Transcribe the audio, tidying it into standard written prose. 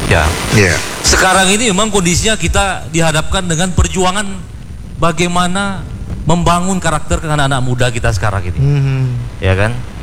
Ya. Ya. Sekarang ini memang kondisinya kita dihadapkan dengan perjuangan bagaimana membangun karakter anak-anak muda kita sekarang ini. Ya kan?